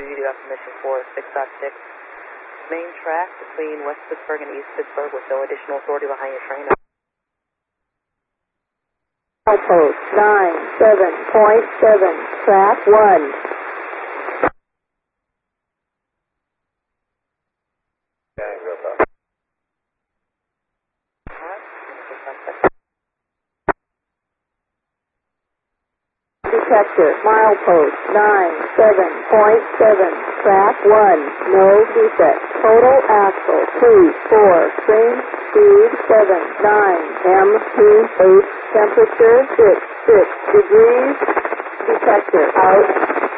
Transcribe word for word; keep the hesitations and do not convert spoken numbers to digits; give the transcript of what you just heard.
You do have permission for six dot six. Main track between West Pittsburgh and East Pittsburgh with no additional authority behind your train. Post nine seven point seven, track one. Detector, milepost nine seven point seven, track one, no defect. Total axle two four, train speed seven nine, M P H, temperature six six degrees. Detector out.